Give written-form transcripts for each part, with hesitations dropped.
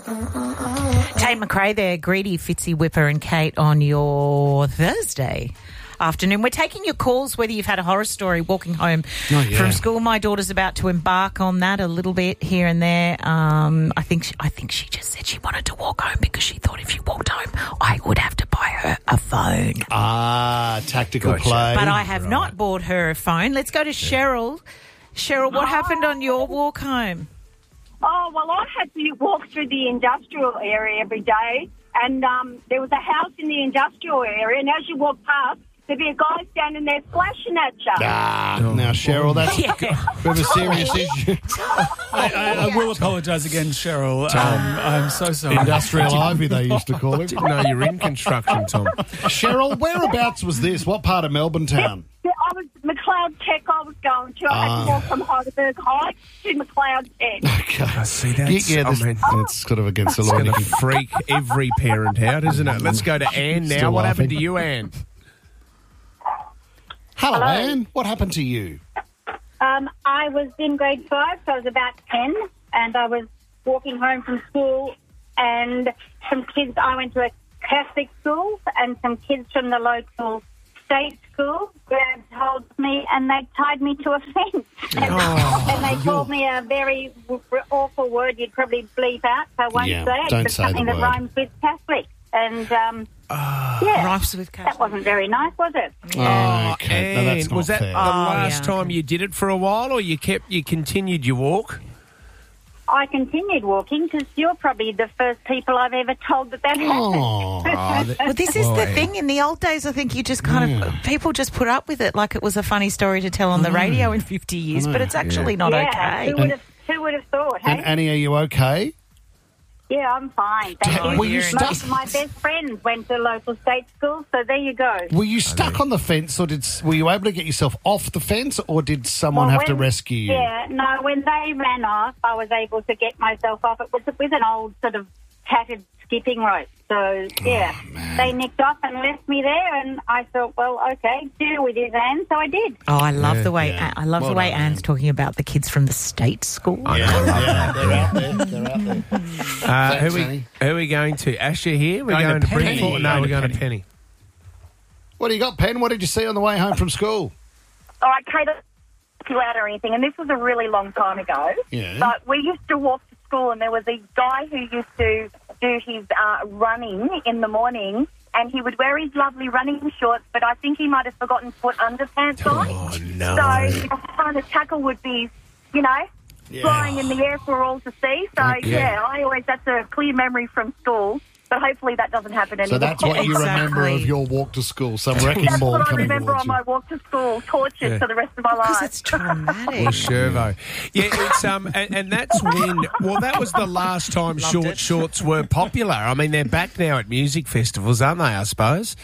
Tate McRae there, Greedy, Fitzy, Whipper and Kate on your Thursday afternoon. We're taking your calls, whether you've had a horror story walking home from school. My daughter's about to embark on that a little bit here and there. I think she just said she wanted to walk home because she thought if she walked home, I would have to buy her a phone. Tactical play. But I have not bought her a phone. Let's go to Cheryl. Cheryl, what happened on your walk home? Oh, well, I had to walk through the industrial area every day, and there was a house in the industrial area, and as you walk past, there'd be a guy standing there flashing at you. Now, Cheryl, that's a bit of a serious issue. I will apologise again, Cheryl. I'm so sorry. Industrial Ivy, they used to call it. Didn't know you were in construction, Tom. Cheryl, whereabouts was this? What part of Melbourne town? I was McLeod Tech I was going to. I had to walk from Heidelberg High to McLeod Tech. Okay. I see that. It's sort of against the law. It's going to freak every parent out, isn't it? Let's go to Anne now. Still What laughing. happened to you, Anne? Hello, Anne. What happened to you? I was in grade 5, so I was about 10, and I was walking home from school, and some kids, I went to a Catholic school, and some kids from the local state school grabbed hold of me, and they tied me to a fence. And they called me a very awful word you'd probably bleep out, so I won't say it. Don't but say something the that word. rhymes with Catholic. And, Rhymes with that wasn't very nice, was it? Okay. No, that's Anne, not was that fair. the last time you did it for a while, or you continued your walk? I continued walking because you're probably the first people I've ever told that happened. Well, this is the thing. In the old days, I think you just people just put up with it like it was a funny story to tell on the radio in 50 years, but it's actually not okay. Who would have thought, hey? And Annie, are you okay? Yeah, I'm fine. Thank you. Were you Most stuck? of my best friends went to local state schools, so there you go. Were you stuck on the fence, or were you able to get yourself off the fence, or did someone have to rescue you? Yeah, no, when they ran off, I was able to get myself off. It was with an old sort of tattered skipping rope. So, they nicked off and left me there, and I thought, well, okay, deal with this, Anne, so I did. Oh, I love the way Anne's talking about the kids from the state school. They're out there. Thanks, Annie. Who are we going to? Asher here? We're Going going to to Penny. Brentford? No, we're going to Penny. What do you got, Pen? What did you see on the way home from school? All right, Kate, don't you out or anything, and this was a really long time ago. Yeah. But we used to walk to school, and there was a guy who used to do his running in the morning, and he would wear his lovely running shorts, but I think he might have forgotten to put underpants on. Oh, no. So the kind of tackle would be, flying in the air for all to see. So, that's a clear memory from school. But hopefully that doesn't happen anymore. So that's what you remember of your walk to school, some wrecking That's ball what I coming remember towards on you. my walk to school, tortured for the rest of my life. Because it's traumatic. Well, Shervo. Yeah, it's and that's when. Well, that was the last time shorts were popular. I mean, they're back now at music festivals, aren't they? I suppose.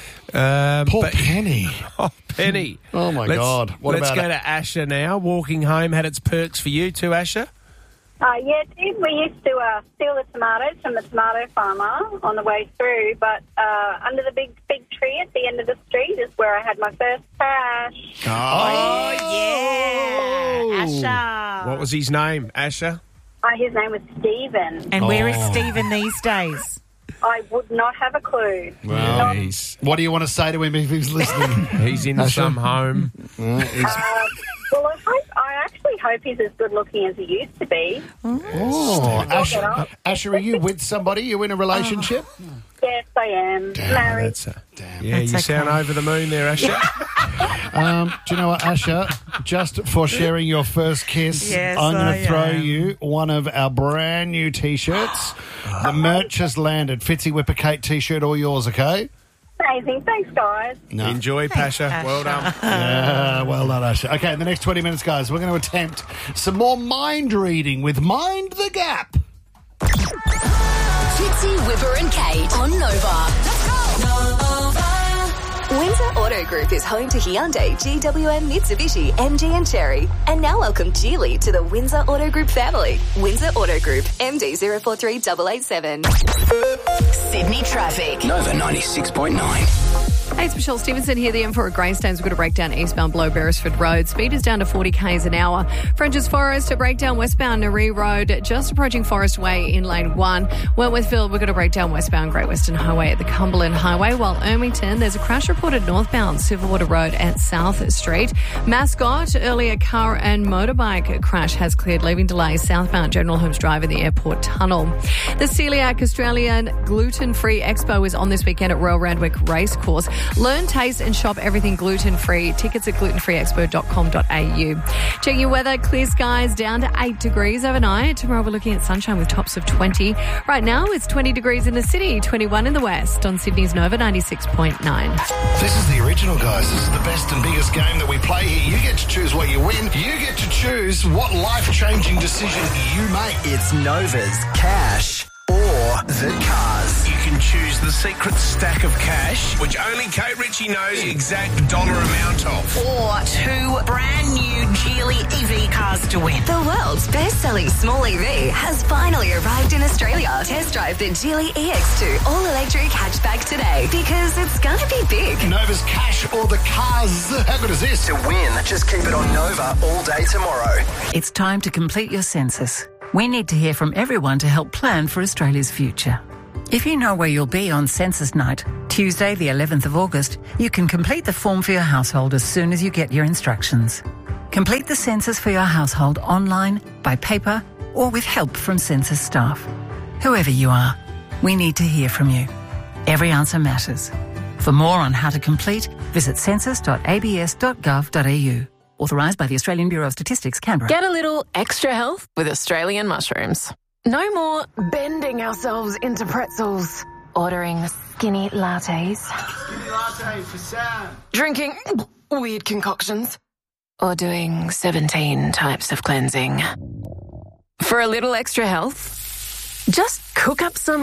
Poor Penny. Oh, Penny. Oh my God. Let's go to Asher now. Walking home had its perks for you too, Asher. Yeah, it did. We used to steal the tomatoes from the tomato farmer on the way through, but under the big tree at the end of the street is where I had my first crash. Oh, yeah. Asher. What was his name, Asher? His name was Stephen. And where is Stephen these days? I would not have a clue. Well, what do you want to say to him if he's listening? He's in some home. Well, I actually hope he's as good looking as he used to be. Oh, Asher, are you with somebody? You in a relationship? Yes, I am. Married. You sound over the moon there, Asher. Do you know what, Asher? Just for sharing your first kiss, Yes, I'm going to I throw am. you one of our brand new T-shirts. The merch has landed. Fitzy Whipper Kate T-shirt, all yours, okay? Amazing. Thanks, guys. No. Enjoy, Pasha. Asher. Well done. Yeah, well done, Asher. Okay, in the next 20 minutes, guys, we're going to attempt some more mind reading with Mind the Gap. Fitzy, Whipper and Kate on Nova. Let's go! Nova. Windsor Auto Group is home to Hyundai, GWM, Mitsubishi, MG and Cherry. And now welcome Geely to the Windsor Auto Group family. Windsor Auto Group, MD 043887. Sydney traffic. Nova 96.9. Hey, it's Michelle Stevenson here. The M4 at Greystones. We've got to break down eastbound below Beresford Road. Speed is down to 40 k's an hour. French's Forest to break down westbound Naree Road, just approaching Forest Way in lane 1. Wentworthville, we've got to break down westbound Great Western Highway at the Cumberland Highway, while Ermington, there's a crash reported northbound Silverwater Road at South Street. Mascot, earlier car and motorbike crash has cleared, leaving delays southbound General Holmes Drive in the airport tunnel. The Celiac Australian Gluten-Free Expo is on this weekend at Royal Randwick Racecourse. Learn, taste and shop everything gluten-free. Tickets at glutenfreeexpo.com.au. Checking your weather, clear skies down to 8 degrees overnight. Tomorrow we're looking at sunshine with tops of 20. Right now it's 20 degrees in the city, 21 in the west on Sydney's Nova 96.9. This is the original, guys. This is the best and biggest game that we play here. You get to choose what you win. You get to choose what life-changing decision you make. It's Nova's Cash or the Cars. You can choose the secret stack of cash, which only Kate Ritchie knows the exact dollar amount of. Or 2 brand new Geely EV cars to win. The world's best-selling small EV has finally arrived in Australia. Test drive the Geely EX2 all-electric hatchback today, because it's going to be big. Nova's Cash or the Cars. How good is this? To win, just keep it on Nova all day tomorrow. It's time to complete your census. We need to hear from everyone to help plan for Australia's future. If you know where you'll be on census night, Tuesday the 11th of August, you can complete the form for your household as soon as you get your instructions. Complete the census for your household online, by paper, or with help from census staff. Whoever you are, we need to hear from you. Every answer matters. For more on how to complete, visit census.abs.gov.au. Authorised by the Australian Bureau of Statistics, Canberra. Get a little extra health with Australian mushrooms. No more bending ourselves into pretzels, ordering skinny lattes, Skinny latte for Sam. drinking weird concoctions, or doing 17 types of cleansing. For a little extra health, just cook up some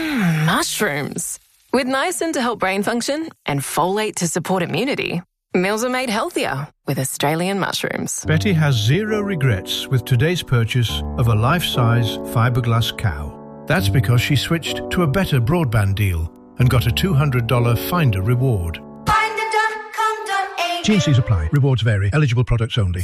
mushrooms. With niacin to help brain function and folate to support immunity, meals are made healthier with Australian mushrooms. Betty has zero regrets with today's purchase of a life-size fiberglass cow. That's because she switched to a better broadband deal and got a $200 Finder reward. Finder.com.au. T&Cs apply. Rewards vary. Eligible products only.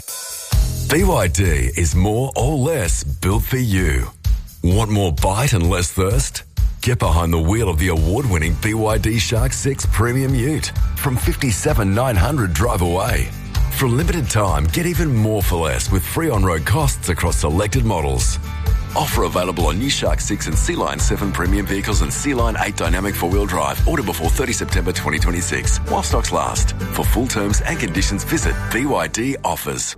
BYD is more or less built for you. Want more bite and less thirst? Get behind the wheel of the award-winning BYD Shark 6 Premium Ute from $57,900 drive away. For a limited time, get even more for less with free on-road costs across selected models. Offer available on new Shark 6 and Sea-Line 7 premium vehicles and Sea-Line 8 dynamic four-wheel drive. Order before 30 September 2026 while stocks last. For full terms and conditions, visit BYD Offers.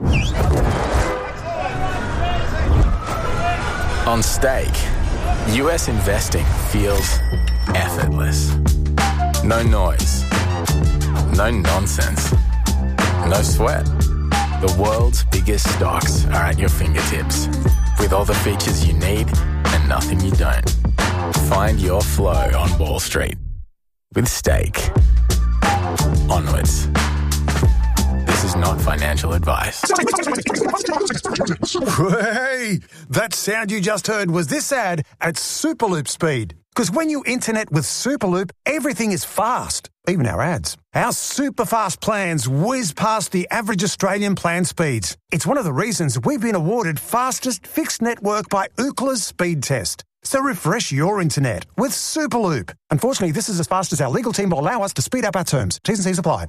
On Stake, US investing feels effortless. No noise, no nonsense, no sweat. The world's biggest stocks are at your fingertips, with all the features you need and nothing you don't. Find your flow on Wall Street with Stake. Onwards. This is not financial advice. Hey, that sound you just heard was this ad at Superloop speed. Because when you internet with Superloop, everything is fast, even our ads. Our super fast plans whiz past the average Australian plan speeds. It's one of the reasons we've been awarded fastest fixed network by Ookla's speed test. So refresh your internet with Superloop. Unfortunately, this is as fast as our legal team will allow us to speed up our terms. T's and C's apply.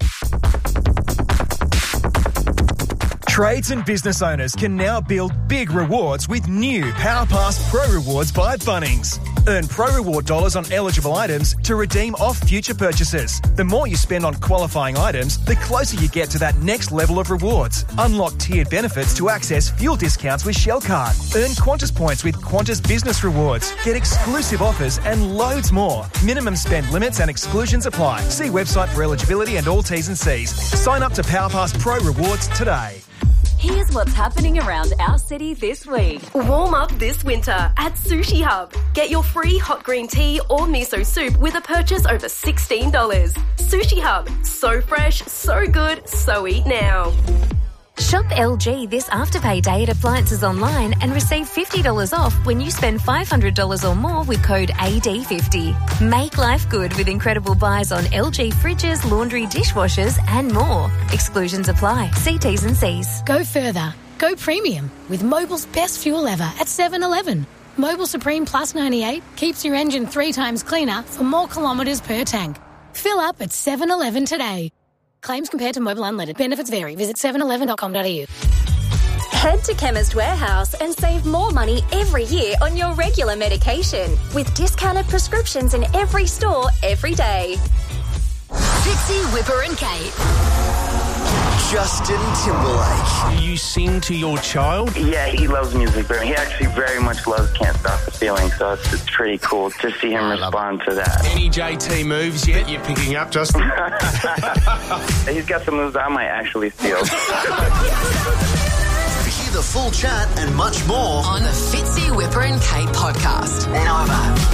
Trades and business owners can now build big rewards with new PowerPass Pro Rewards by Bunnings. Earn Pro Reward dollars on eligible items to redeem off future purchases. The more you spend on qualifying items, the closer you get to that next level of rewards. Unlock tiered benefits to access fuel discounts with Shell Card. Earn Qantas points with Qantas Business Rewards. Get exclusive offers and loads more. Minimum spend limits and exclusions apply. See website for eligibility and all T's and C's. Sign up to PowerPass Pro Rewards today. Here's what's happening around our city this week. Warm up this winter at Sushi Hub. Get your free hot green tea or miso soup with a purchase over $16. Sushi Hub. So fresh, so good, so eat now. Shop LG this Afterpay Day at Appliances Online and receive $50 off when you spend $500 or more with code AD50. Make life good with incredible buys on LG fridges, laundry, dishwashers and more. Exclusions apply. See T's and C's. Go further. Go premium with Mobil's best fuel ever at 7-Eleven. Mobil Supreme Plus 98 keeps your engine 3 times cleaner for more kilometres per tank. Fill up at 7-Eleven today. Claims compared to Mobil Unleaded. Benefits vary. Visit 711.com.au. Head to Chemist Warehouse and save more money every year on your regular medication with discounted prescriptions in every store every day. Fitzy, Whipper and Kate. Justin Timberlake. You sing to your child? Yeah, he loves music. He actually very much loves Can't Stop the Feeling, so it's pretty cool to see him respond to that. Any JT moves yet you're picking up, Justin? He's got some moves I might actually steal. Hear the full chat and much more on the Fitzy, Whipper and Kate podcast. Nova.